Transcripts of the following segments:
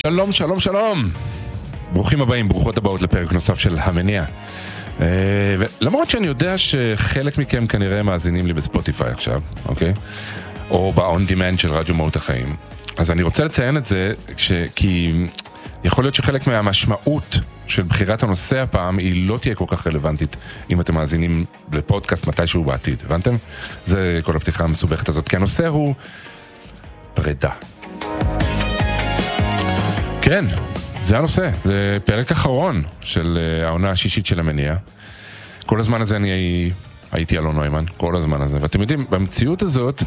שלום, שלום, שלום. ברוכים הבאים, ברוכות הבאות לפרק נוסף של המניע. למרות שאני יודע שחלק מכם כנראה מאזינים לי בספוטיפיי עכשיו, אוקיי? או ב-on demand של רדיו מהות החיים. אז אני רוצה לציין את זה, כי יכול להיות שחלק מהמשמעות של בחירת הנושא הפעם היא לא תהיה כל כך רלוונטית אם אתם מאזינים לפודקאסט מתישהו בעתיד, הבנתם? זה כל הפתיחה המסובכת הזאת, כי הנושא הוא פרידה. כן, זה הנושא, זה פרק אחרון של העונה השישית של המניע. כל הזמן הזה אני הייתי אלון נוימן, כל הזמן הזה, ואתם יודעים, במציאות הזאת,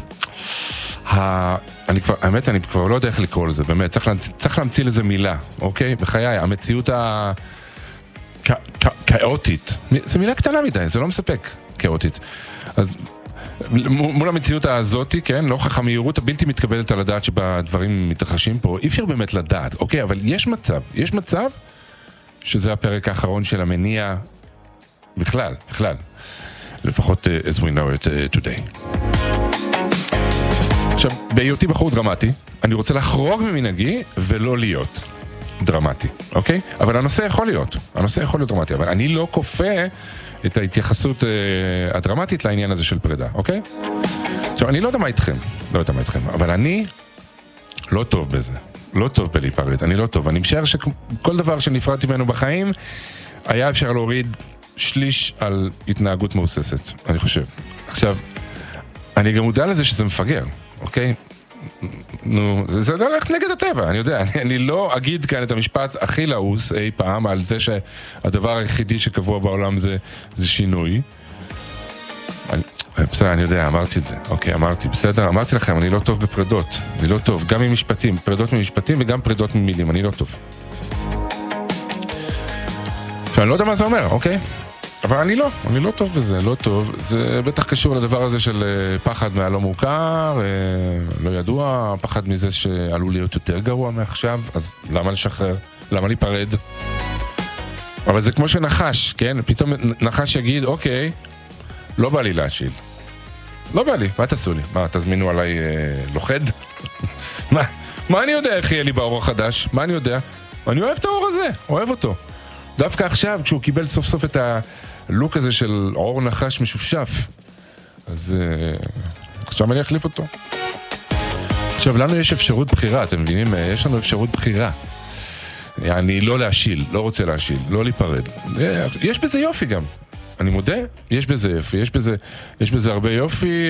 האמת, אני כבר לא יודע איך לקרוא לזה, באמת, צריך להמציא לזה מילה, אוקיי? בחיי, המציאות כאוטית, זה מילה קטנה מדי, זה לא מספק, כאוטית. אז מול המציאות הזאת, כן, נוכח המהירות הבלתי מתקבלת על הדעת שבה דברים מתרחשים פה, אי אפשר באמת לדעת, אוקיי, אבל יש מצב שזה הפרק האחרון של המניע בכלל, לפחות as we know it today. עכשיו, בהיותי בחור דרמטי, אני רוצה לחרוג ממנהגי ולא להיות דרמטי, אוקיי? אבל הנושא יכול להיות דרמטי, אבל אני לא כופה את ההתייחסות הדרמטית לעניין הזה של פרידה, אוקיי? עכשיו, אני לא יודע מה איתכם, אבל אני לא טוב בזה, לא טוב בלהיפרד, אני לא טוב. אני משער שכל דבר שנפרדתי ממנו בחיים, היה אפשר להוריד שליש על התנהגות מאוססת, אני חושב. עכשיו, אני גם מודע לזה שזה מפגר, אוקיי? נו, זה לא הולך נגד הטבע, אני יודע, אני לא אגיד כאן את המשפט הכי לעוס אי פעם על זה שהדבר היחידי שקבוע בעולם זה שינוי. בסדר, אני יודע, אמרתי את זה, אוקיי, אמרתי לכם, אני לא טוב בפרדות, אני לא טוב, גם ממשפטים, פרדות ממשפטים וגם פרדות ממילים, אני לא טוב. אני לא יודע מה זה אומר, אוקיי? אבל אני לא טוב בזה, לא טוב. זה בטח קשור לדבר הזה של פחד מהלא מוכר, לא ידוע, פחד מזה שעלול להיות יותר גרוע מעכשיו, אז למה לשחרר? למה להיפרד? אבל זה כמו שנחש, כן? פתאום נחש יגיד, אוקיי, לא בא לי להשיל. לא בא לי, מה תעשו לי? מה, תזמינו עליי לוחד? מה אני יודע איך יהיה לי באור החדש? מה אני יודע? אני אוהב את האור הזה, אוהב אותו. דווקא עכשיו, כשהוא קיבל סוף סוף את הלוק הזה של אור נחש משופשף, אז עכשיו אני אחליף אותו. עכשיו, לנו יש אפשרות בחירה, אתם מבינים? יש לנו אפשרות בחירה. אני לא להשיל, לא רוצה להשיל, לא להיפרד. יש בזה יופי גם. אני מודה, יש בזה יופי, יש בזה הרבה יופי,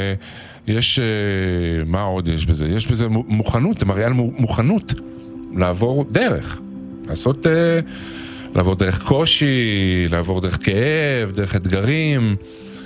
מה עוד יש בזה? יש בזה מוכנות, זה מראה על מוכנות לעבור דרך, לעבור דרך קושי, לעבור דרך כאב, דרך אתגרים,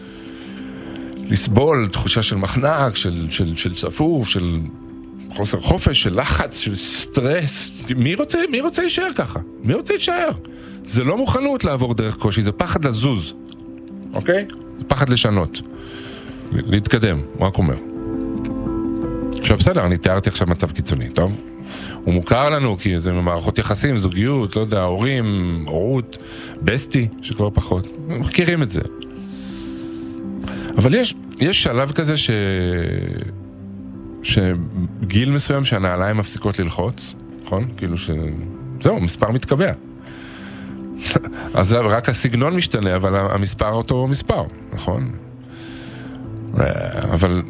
לסבול תחושה של מחנק, של צפוף, של חוסר חופש, של לחץ, של סטרס. מי רוצה להישאר ככה? מי רוצה להישאר? זה לא מוכנות לעבור דרך קושי, זה פחד לזוז, אוקיי? זה פחד לשנות, להתקדם, הוא רק אומר. עכשיו בסדר, אני תיארתי עכשיו מצב קיצוני, טוב? הוא מוכר לנו כי זה מערכות יחסים, זוגיות, לא יודע, הורים, הורות, בסטי, שכבר פחות. מכירים את זה. אבל יש שלב כזה שגיל מסוים שהנעליים מפסיקות ללחוץ, נכון? כאילו זהו, מספר מתקבע. אז רק הסגנון משתנה, אבל המספר אותו מספר, נכון? אבל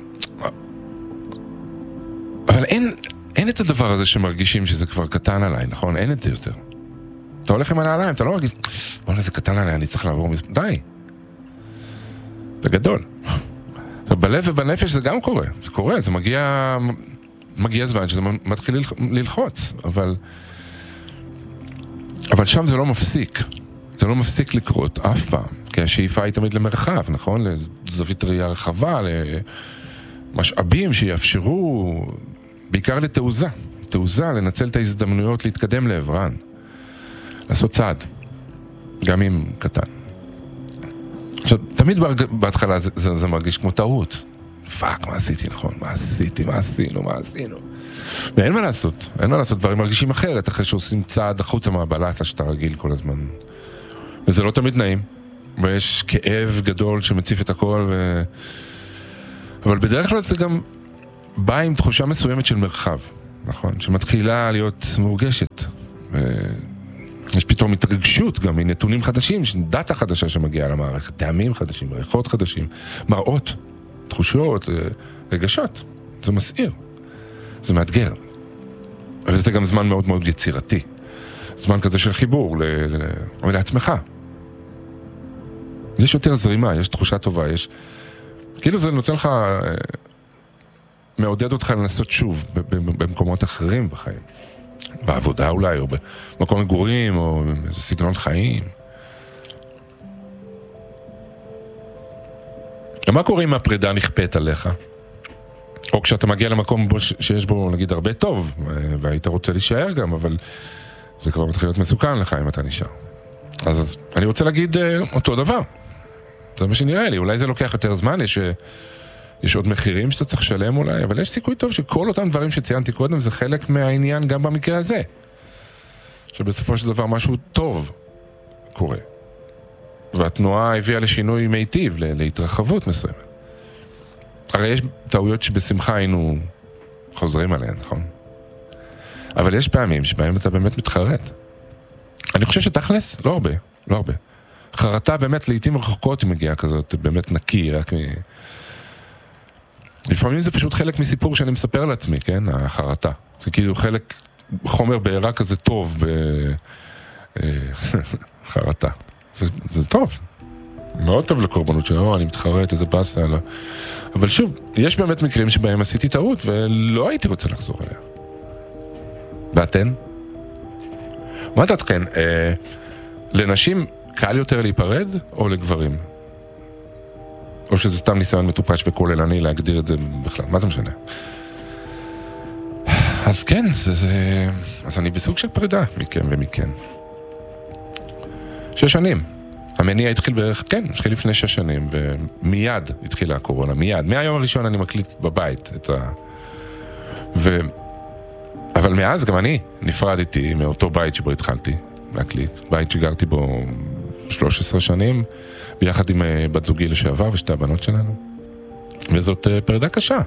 אין את הדבר הזה שמרגישים שזה כבר קטן עליי, נכון? אין את זה יותר. אתה הולך עם הנעליים, אתה לא מרגיש, וואלה, זה קטן עליי, אני צריך לעבור די. זה גדול. בלב ובנפש זה גם קורה. זה קורה, זה מגיע זמן שזה מתחיל ללחוץ, אבל שם זה לא מפסיק. זה לא מפסיק לקרות אף פעם, כי השאיפה היא תמיד למרחב, נכון? לזווית ראייה רחבה, למשאבים שיאפשרו, בעיקר תעוזה, לנצל את ההזדמנויות להתקדם לעברן, לעשות צעד, גם אם קטן. עכשיו, תמיד בהתחלה זה מרגיש כמו טעות. פאק, מה עשיתי, נכון? מה עשינו? ואין מה לעשות, דברים מרגישים אחרת, אחרי שעושים צעד החוצה מהבלטה שאתה רגיל כל הזמן. וזה לא תמיד נעים, ויש כאב גדול שמציף את הכל, אבל בדרך כלל זה גם בא עם תחושה מסוימת של מרחב. נכון, שמתחילה להיות מורגשת. יש פתאום התרגשות גם מנתונים חדשים, דאטה חדשה שמגיעה למערכת, טעמים חדשים, ריחות חדשים, מראות, תחושות, רגשות. זה מסעיר, זה מאתגר. וזה גם זמן מאוד מאוד יצירתי. זמן כזה של חיבור לעצמך. יש יותר זרימה, יש תחושה טובה, יש... כאילו זה נותן לך, מעודד אותך לנסות שוב במקומות אחרים בחיים. בעבודה אולי, או במקום מגורים, או באיזה סגנון חיים. ומה קורה אם הפרידה נכפית עליך? או כשאתה מגיע למקום שיש בו, נגיד, הרבה טוב, והיית רוצה להישאר גם, אבל זה כבר מתחיל להיות מסוכן לך אם אתה נשאר. אז אני רוצה להגיד אותו דבר. זה מה שנראה לי, אולי זה לוקח יותר זמן, יש עוד מחירים שאתה צריך לשלם אולי, אבל יש סיכוי טוב שכל אותם דברים שציינתי קודם, זה חלק מהעניין גם במקרה הזה. שבסופו של דבר משהו טוב קורה. והתנועה הביאה לשינוי מיטיב, להתרחבות מסוימת. הרי יש טעויות שבשמחה היינו חוזרים עליהן, נכון? אבל יש פעמים שבהם אתה באמת מתחרט. אני חושב שתכלס, לא הרבה. חרטה באמת לעתים רחוקות היא מגיעה כזאת, באמת נקי, רק לפעמים זה פשוט חלק מסיפור שאני מספר לעצמי, כן? החרטה. זה כאילו חלק, חומר בעירה כזה טוב חרטה. זה טוב. מאוד טוב לקורבנות שלו, אני מתחרט, איזה באסה, לא. אבל שוב, יש באמת מקרים שבהם עשיתי טעות, ולא הייתי רוצה לחזור אליה. ואתן? מה דעתכן? לנשים קל יותר להיפרד, או לגברים? או שזה סתם ניסיון מטופש וכוללני להגדיר את זה בכלל? מה זה משנה? אז כן, אז אני בסוג של פרידה מכם ומכן. 6 שנים. המניע התחיל בערך, כן, התחיל לפני 6 שנים, ומיד התחילה הקורונה, מיד. מהיום הראשון אני מקליט בבית את אבל מאז גם אני נפרדתי מאותו בית שבו התחלתי להקליט. בית שגרתי בו 13 שנים, ביחד עם בת זוגי לשעבר ושתי הבנות שלנו. וזאת פרידה קשה.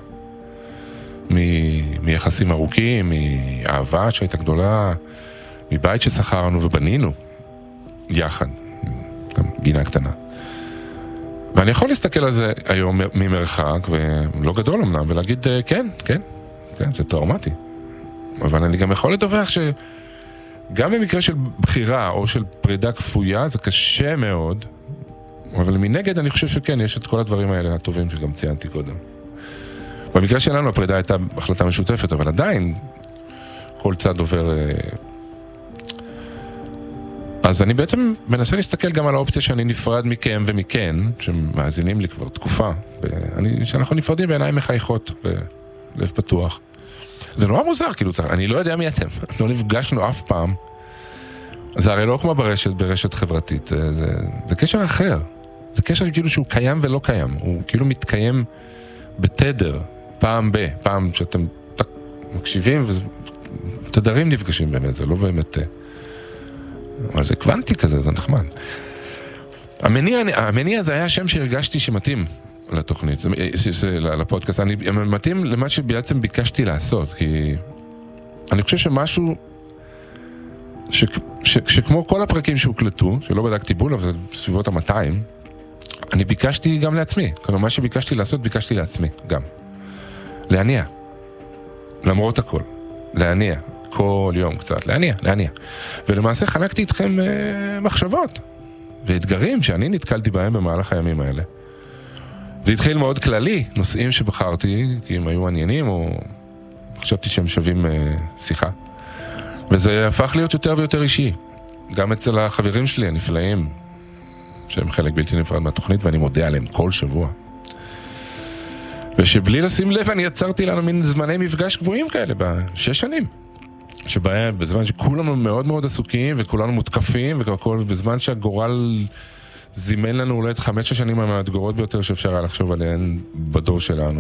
מיחסים ארוכים, מאהבה שהייתה גדולה, מבית ששכרנו ובנינו יחד. גם גינה קטנה. ואני יכול להסתכל על זה היום ממרחק, ולא גדול אמנם, ולהגיד, כן, זה טראומטי. אבל אני גם יכול לדווח שגם במקרה של בחירה או של פרידה כפויה, זה קשה מאוד, אבל מנגד אני חושב שכן, יש את כל הדברים האלה הטובים שגם ציינתי קודם. במקרה שלנו הפרידה הייתה החלטה משותפת, אבל עדיין כל צד עובר... אז אני בעצם מנסה להסתכל גם על האופציה שאני נפרד מכם ומכן, שמאזינים לי כבר תקופה, שאנחנו נפרדים בעיניים מחייכות, בלב פתוח. זה נורא מוזר, כאילו, אני לא יודע מי אתם, לא נפגשנו אף פעם. זה הרי לא כמו ברשת חברתית, זה קשר אחר. זה קשר כאילו שהוא קיים ולא קיים, הוא כאילו מתקיים בתדר, פעם שאתם מקשיבים, ותדרים נפגשים באמת, זה לא באמת... אבל זה קוונטי כזה, זה נחמד. המניע זה היה השם שהרגשתי שמתאים לתוכנית, לפודקאסט. אני מתאים למה שבעצם ביקשתי לעשות, כי אני חושב שמשהו שכמו כל הפרקים שהוקלטו, שלא בדקתי בול, אבל זה בסביבות ה-200, אני ביקשתי גם לעצמי. כלומר, מה שביקשתי לעשות, ביקשתי לעצמי גם. להניע. למרות הכל. להניע. כל יום קצת. להניע. ולמעשה חלקתי איתכם מחשבות ואתגרים שאני נתקלתי בהם במהלך הימים האלה. זה התחיל מאוד כללי, נושאים שבחרתי, כי הם היו עניינים, או חשבתי שהם שווים שיחה. וזה הפך להיות יותר ויותר אישי. גם אצל החברים שלי הנפלאים, שהם חלק בלתי נפרד מהתוכנית, ואני מודה עליהם כל שבוע. ושבלי לשים לב, אני יצרתי לנו מין זמני מפגש גבוהים כאלה, ב6 שנים. שבהם, בזמן שכולנו מאוד מאוד עסוקים, וכולנו מותקפים, בזמן שהגורל זימן לנו אולי את 5 השנים המאתגרות ביותר שאפשר היה לחשוב עליהן בדור שלנו.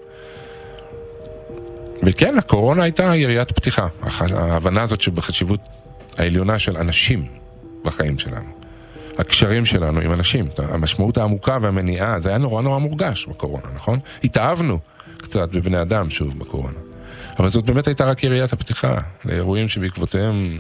וכן, הקורונה הייתה יריית פתיחה. ההבנה הזאת שבחשיבות העליונה של אנשים בחיים שלנו. הקשרים שלנו עם אנשים, המשמעות העמוקה והמניעה, זה היה נורא נורא מורגש בקורונה, נכון? התאהבנו קצת בבני אדם שוב בקורונה. אבל זאת באמת הייתה רק יריית הפתיחה, לאירועים שבעקבותיהם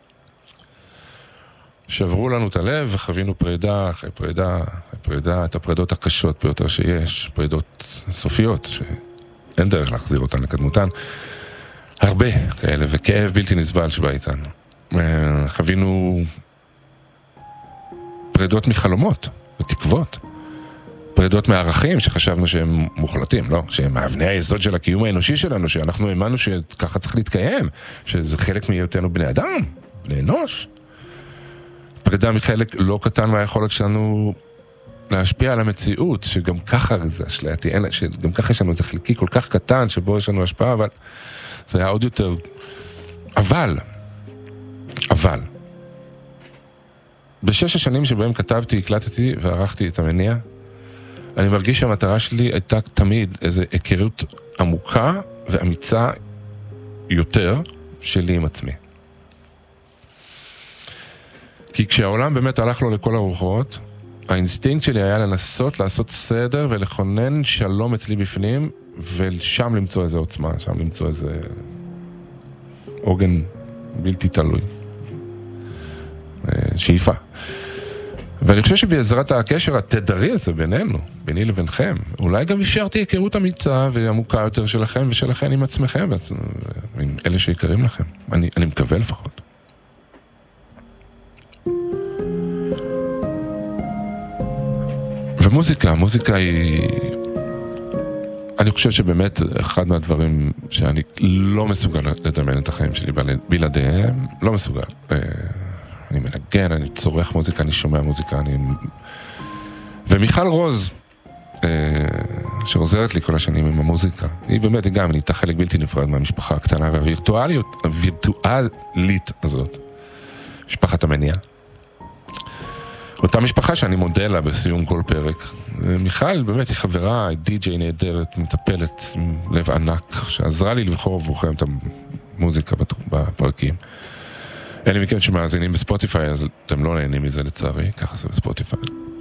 שברו לנו את הלב וחווינו פרידה אחרי פרידה, אחרי פרידה, את הפרידות הקשות ביותר שיש, פרידות סופיות, שאין דרך להחזיר אותן לקדמותן. הרבה כאלה, וכאב בלתי נסבל שבא איתנו. חווינו פרידות מחלומות ותקוות. פרידות מערכים שחשבנו שהם מוחלטים, לא? שהם מאבני היסוד של הקיום האנושי שלנו, שאנחנו האמנו שככה צריך להתקיים, שזה חלק מהיותנו בני אדם, בני אנוש. פרידה מחלק לא קטן מהיכולת שלנו להשפיע על המציאות, שגם ככה זה אשלייתי, שגם ככה יש לנו איזה חלקי כל כך קטן שבו יש לנו השפעה, אבל זה היה עוד יותר. אבל, בשש השנים שבהם כתבתי, הקלטתי וערכתי את המניע, אני מרגיש שהמטרה שלי הייתה תמיד איזו היכרות עמוקה ואמיצה יותר שלי עם עצמי. כי כשהעולם באמת הלך לו לכל הרוחות, האינסטינקט שלי היה לנסות לעשות סדר ולכונן שלום אצלי בפנים, ושם למצוא איזו עוצמה, שם למצוא איזה עוגן בלתי תלוי. שאיפה. ואני חושב שבעזרת הקשר התדרי הזה בינינו, ביני לבינכם, אולי גם אפשרתי היכרות אמיצה ועמוקה יותר שלכם ושלכם עם עצמכם, עם אלה שיקרים לכם. אני מקווה לפחות. ומוזיקה, מוזיקה היא... אני חושב שבאמת אחד מהדברים שאני לא מסוגל לדמיין את החיים שלי בלעדיהם, לא מסוגל. אני מנגן, אני צורך מוזיקה, אני שומע מוזיקה, ומיכל רוז, שעוזרת לי כל השנים עם המוזיקה, היא באמת גם, היא הייתה חלק בלתי נפרד מהמשפחה הקטנה והווירטואלית הזאת, משפחת המניע. אותה משפחה שאני מודה לה בסיום כל פרק. מיכל באמת היא חברה, היא די-ג'יי נהדרת, מטפלת עם לב ענק, שעזרה לי לבחור עבורכם את המוזיקה בפרקים. אלה מכם שמאזינים בספוטיפיי, אז אתם לא נהנים מזה לצערי, ככה זה בספוטיפיי.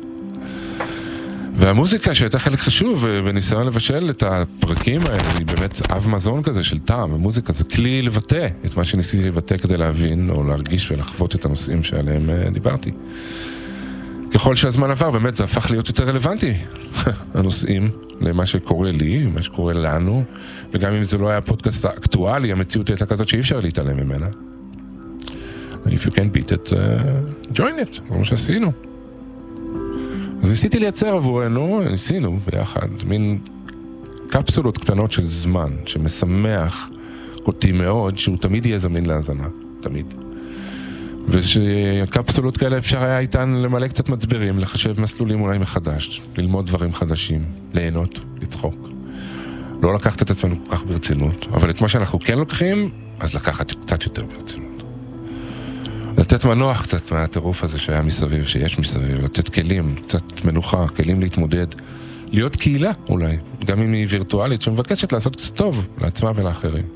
והמוזיקה שהייתה חלק חשוב בניסיון לבשל את הפרקים האלה, היא באמת אב מזון כזה של טעם, ומוזיקה זה כלי לבטא את מה שניסיתי לבטא כדי להבין או להרגיש ולחוות את הנושאים שעליהם דיברתי. ככל שהזמן עבר, באמת זה הפך להיות יותר רלוונטי, הנושאים, למה שקורה לי, מה שקורה לנו, וגם אם זה לא היה פודקאסט אקטואלי, המציאות הייתה כזאת שאי אפשר להתעלם ממנה. If you can beat it, join it, זה מה שעשינו. אז ניסיתי לייצר עבורנו, ניסינו ביחד, מין קפסולות קטנות של זמן, שמשמח אותי מאוד, שהוא תמיד יהיה זמין להאזנה, תמיד. ושקפסולות כאלה אפשר היה איתן למלא קצת מצברים, לחשב מסלולים אולי מחדש, ללמוד דברים חדשים, ליהנות, לצחוק. לא לקחת את עצמנו כל כך ברצינות, אבל את מה שאנחנו כן לוקחים, אז לקחת קצת יותר ברצינות. לתת מנוח קצת מהטירוף הזה שהיה מסביב, שיש מסביב, לתת כלים, קצת מנוחה, כלים להתמודד, להיות קהילה אולי, גם אם היא וירטואלית, שמבקשת לעשות קצת טוב לעצמה ולאחרים.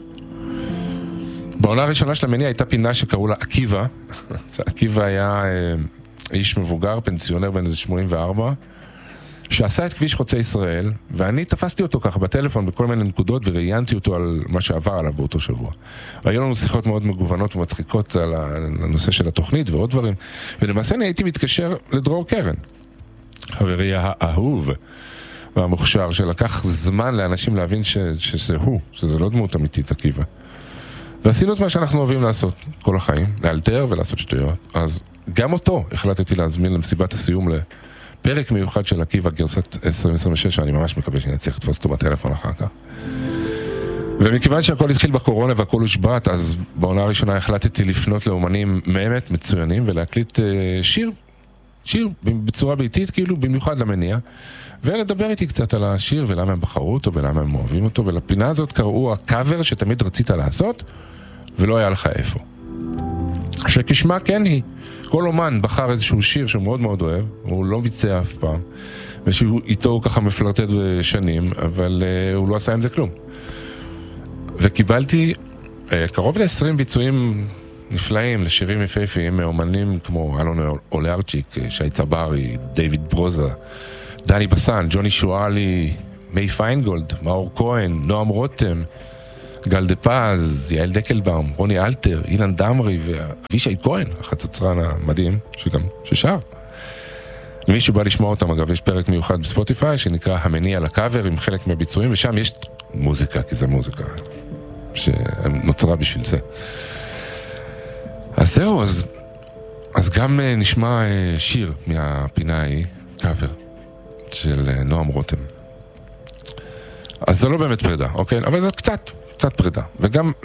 בעונה הראשונה של המניע הייתה פינה שקראו לה עקיבא. עקיבא היה איש מבוגר, פנסיונר בן איזה 84, שעשה את כביש חוצה ישראל, ואני תפסתי אותו ככה בטלפון בכל מיני נקודות, וראיינתי אותו על מה שעבר עליו באותו שבוע. והיו לנו שיחות מאוד מגוונות ומצחיקות על הנושא של התוכנית ועוד דברים, ולמעשה אני הייתי מתקשר לדרור קרן, חברי האהוב והמוכשר, שלקח זמן לאנשים להבין שזה הוא, שזה לא דמות אמיתית עקיבא. ועשינו את מה שאנחנו אוהבים לעשות כל החיים, לאלתר ולעשות שטויות. אז גם אותו החלטתי להזמין למסיבת הסיום לפרק מיוחד של עקיבא גרסת 2026, שאני ממש מקווה שאני אצליח לתפוס אותו בטלפון אחר כך. ומכיוון שהכל התחיל בקורונה והכל הושבת, אז בעונה הראשונה החלטתי לפנות לאומנים באמת מצוינים ולהקליט שיר בצורה ביתית, כאילו במיוחד למניע, ולדבר איתי קצת על השיר ולמה הם בחרו אותו ולמה הם אוהבים אותו, ולפינה הזאת קראו הקאבר שתמיד רצית לעשות ולא היה לך איפה. שכשמה כן היא, כל אומן בחר איזשהו שיר שהוא מאוד מאוד אוהב, הוא לא ביצע אף פעם, ושאיתו הוא ככה מפלרטט בשנים, אבל הוא לא עשה עם זה כלום. וקיבלתי קרוב ל-20 ביצועים נפלאים לשירים יפהפיים מאומנים כמו אלון אולארצ'יק, שי צברי, דיוויד ברוזה, דני בסן, ג'וני שואלי, מי פיינגולד, מאור כהן, נועם רותם, גל דה פז, יעל דקלבאום, רוני אלתר, אילן דמרי ואבישי כהן, החצוצרן המדהים, ששר. למי שבא לשמוע אותם, אגב, יש פרק מיוחד בספוטיפיי, שנקרא המניע לקאבר, עם חלק מהביצועים, ושם יש מוזיקה, כי זה מוזיקה שנוצרה בשביל זה. אז זהו, אז גם נשמע שיר מהפינה ההיא, קאבר, של נועם רותם. אז זה לא באמת פרידה, אוקיי? אבל זה קצת פרידה. וגם